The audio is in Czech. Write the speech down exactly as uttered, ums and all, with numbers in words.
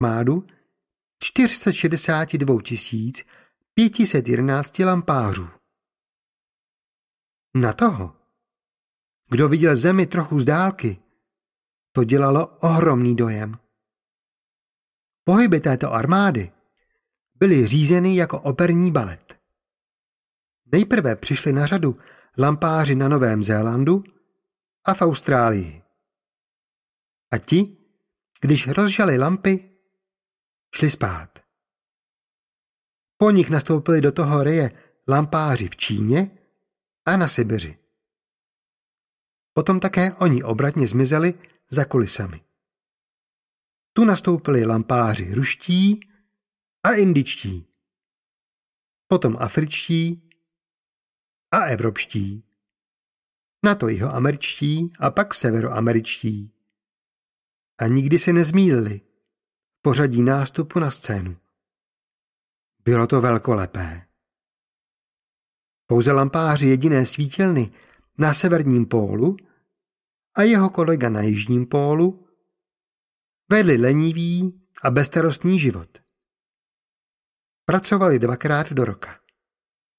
armádu čtyři sta šedesát dva tisíc pět set jedenáct lampářů. Na toho, kdo viděl zemi trochu z dálky, to dělalo ohromný dojem. Pohyby této armády byly řízeny jako operní balet. Nejprve přišli na řadu lampáři na Novém Zélandu a v Austrálii. A ti, když rozžali lampy, šli spát. Po nich nastoupili do toho reje lampáři v Číně a na Sibiři. Potom také oni obratně zmizeli za kulisami. Tu nastoupili lampáři ruští a indičtí, potom afričtí a evropští, na to jihoameričtí a pak severoameričtí. A nikdy se nezmýlili v pořadí nástupu na scénu. Bylo to velkolepé. Pouze lampáři jediné svítilny na severním pólu a jeho kolega na jižním pólu vedli lenivý a bezstarostný život. Pracovali dvakrát do roka.